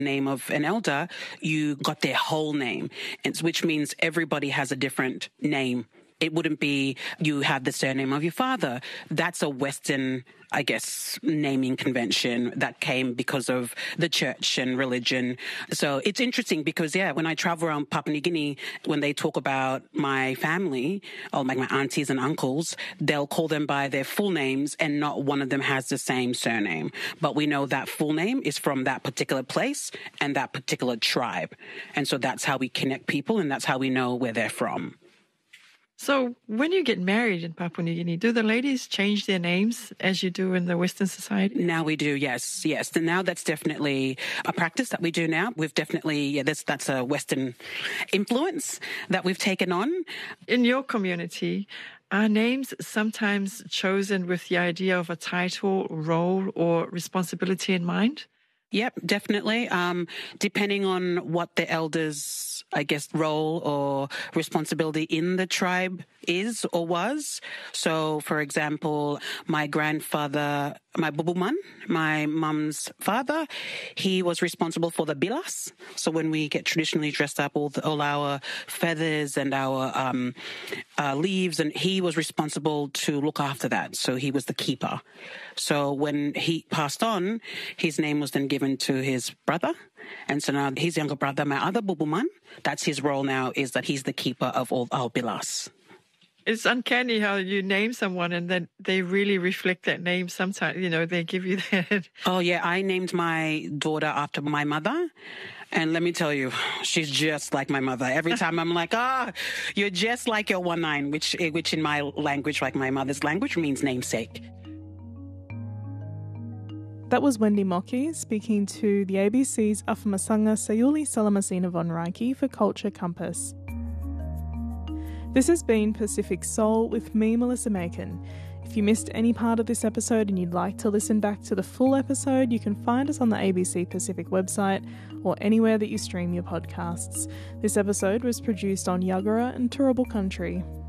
name of an elder, you got their whole name, which means everybody has a different name. It wouldn't be you have the surname of your father. That's a Western, I guess, naming convention that came because of the church and religion. So it's interesting because, when I travel around Papua New Guinea, when they talk about my family, or like my aunties and uncles, they'll call them by their full names and not one of them has the same surname. But we know that full name is from that particular place and that particular tribe. And so that's how we connect people and that's how we know where they're from. So when you get married in Papua New Guinea, do the ladies change their names as you do in the Western society? Now we do, yes. And now that's definitely a practice that we do now. We've definitely, that's a Western influence that we've taken on. In your community, are names sometimes chosen with the idea of a title, role, or responsibility in mind? Yep, definitely. Depending on what the elders, I guess, role or responsibility in the tribe is or was. So, for example, my grandfather, my bubuman, my mum's father, he was responsible for the bilas. So when we get traditionally dressed up, all our feathers and our leaves, and he was responsible to look after that. So he was the keeper. So when he passed on, his name was then given to his brother. And so now his younger brother, my other bubuman, that's his role now, is that he's the keeper of all our bilas. It's uncanny how you name someone and then they really reflect that name sometimes. They give you that. Oh, yeah. I named my daughter after my mother. And let me tell you, she's just like my mother. Every time I'm like, you're just like your 19, which in my language, like my mother's language, means namesake. That was Wendy Mockey speaking to the ABC's Afamasanga Sayuli Salamasina Von Reiki for Culture Compass. This has been Pacific Soul with me, Melissa Macon. If you missed any part of this episode and you'd like to listen back to the full episode, you can find us on the ABC Pacific website or anywhere that you stream your podcasts. This episode was produced on Yagara and Turrbal Country.